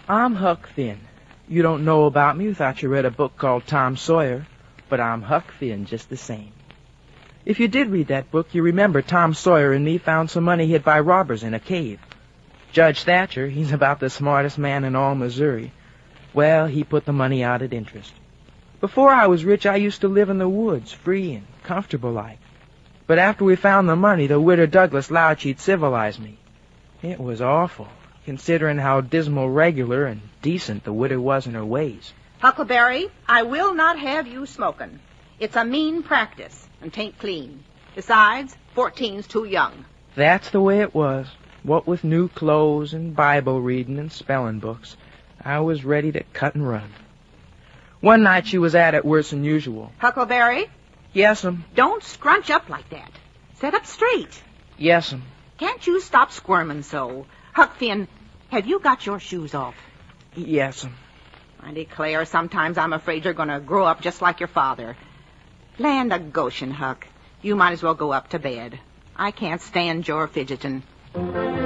I'm Huck Finn. You don't know about me without you read a book called Tom Sawyer, but I'm Huck Finn just the same. If you did read that book, you remember Tom Sawyer and me found some money hid by robbers in a cave. Judge Thatcher, he's about the smartest man in all Missouri. Well, he put the money out at interest. Before I was rich, I used to live in the woods, free and comfortable like. But after we found the money, the Widder Douglas 'lowed she'd civilize me. It was awful, considering how dismal regular and decent the widder was in her ways. Huckleberry, I will not have you smoking. It's a mean practice, and 'tain't clean. Besides, 14's too young. That's the way it was. What with new clothes and Bible reading and spelling books, I was ready to cut and run. One night she was at it worse than usual. Huckleberry? Yes'm. Don't scrunch up like that. Sit up straight. Yes'm. Can't you stop squirming so? Huck Finn, have you got your shoes off? Yes'm. I declare, sometimes I'm afraid you're going to grow up just like your father. Land of Goshen, Huck. You might as well go up to bed. I can't stand your fidgeting.